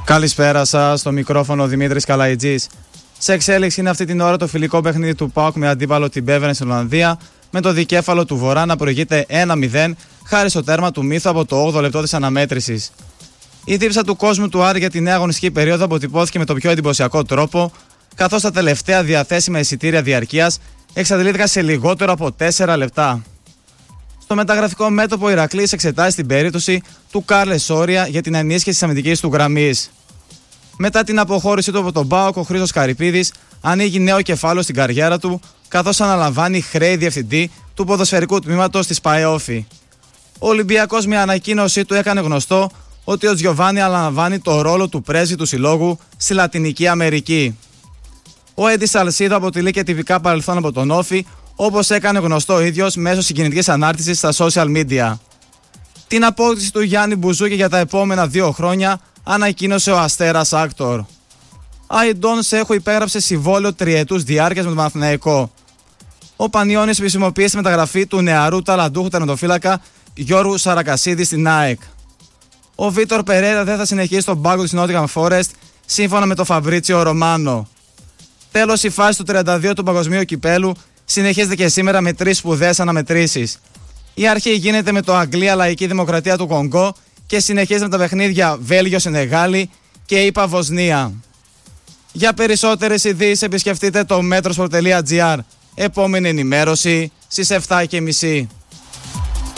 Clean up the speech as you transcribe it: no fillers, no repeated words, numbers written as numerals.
Καλησπέρα σας, στο μικρόφωνο Δημήτρης Καλαϊτζής. Σε εξέλιξη είναι αυτή την ώρα το φιλικό παιχνίδι του ΠΑΟΚ με αντίπαλο την Μπέβερν στην Ολλανδία, με το δικέφαλο του Βορρά να προηγείται 1-0 χάρη στο τέρμα του Μίθου από το 8ο λεπτό της αναμέτρησης. Η δίψα του κόσμου του Άρη για τη νέα αγωνιστική περίοδο αποτυπώθηκε με το πιο εντυπωσιακό τρόπο, καθώς τα τελευταία διαθέσιμα εισιτήρια διαρκείας εξαντλήθηκαν σε λιγότερο από 4 λεπτά. Στο μεταγραφικό μέτωπο, ο Ηρακλής εξετάζει την περίπτωση του Κάρλες Σόρια για την ενίσχυση της αμυντικής του γραμμής. Μετά την αποχώρησή του από τον ΠΑΟΚ, ο Χρήστος Καρυπίδης ανοίγει νέο κεφάλαιο στην καριέρα του, καθώς αναλαμβάνει χρέη διευθυντή του ποδοσφαιρικού τμήματος της ΠΑΕΟΦΗ. Ο Ολυμπιακός, με ανακοίνωσή του, έκανε γνωστό ότι ο Τζιοβάνι αναλαμβάνει το ρόλο του πρέσβη του συλλόγου στη Λατινική Αμερική. Ο Έντι Σαλσίδο αποτελεί και τυπικά παρελθόν από τον Όφη, όπως έκανε γνωστό ο ίδιος μέσω συγκινητικής ανάρτησης στα social media. Την απόκτηση του Γιάννη Μπουζούκη για τα επόμενα 2 χρόνια ανακοίνωσε ο Αστέρας Άκτορ. Αϊντόν Σέχου υπέγραψε συμβόλαιο 3ετούς διάρκειας με τον Παναθηναϊκό. Ο Πανιώνης επισημοποίησε τη μεταγραφή του νεαρού ταλαντούχου τερματοφύλακα Γιώργου Σαρακασίδη στην ΑΕΚ. Ο Βίτορ Περέιρα δεν θα συνεχίσει στον πάγκο της Νότιγχαμ Φόρεστ, σύμφωνα με τον Φαμπρίτσιο Ρωμάνο. Τέλος, η φάση του 32 του Παγκοσμίου Κυπέλου συνεχίζεται και σήμερα με 3 σπουδαίες αναμετρήσεις. Η αρχή γίνεται με το Αγγλία Λαϊκή Δημοκρατία του Κονγκό και συνεχίζεται με τα παιχνίδια Βέλγιο-Σενεγάλη και ΗΠΑ-Βοσνία. Για περισσότερες ειδήσεις επισκεφτείτε το metrosport.gr. Επόμενη ενημέρωση στις 7:30.